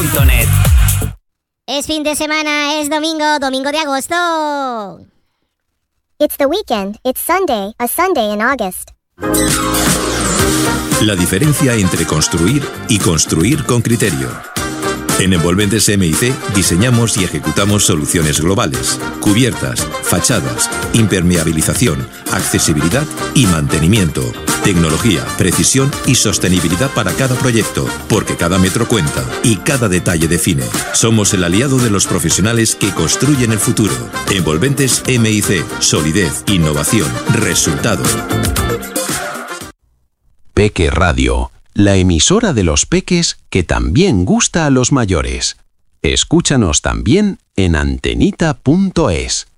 envolventes.net. Es fin de semana, es domingo de agosto. It's the weekend, it's Sunday, a Sunday in August. La diferencia entre construir y construir con criterio. En Envolventes M&C diseñamos y ejecutamos soluciones globales, cubiertas, fachadas, impermeabilización, accesibilidad y mantenimiento, tecnología, precisión y sostenibilidad para cada proyecto, porque cada metro cuenta y cada detalle define. Somos el aliado de los profesionales que construyen el futuro. Envolventes M&C, solidez, innovación, resultado. Peque Radio, la emisora de los peques que también gusta a los mayores. Escúchanos también en antenita.es.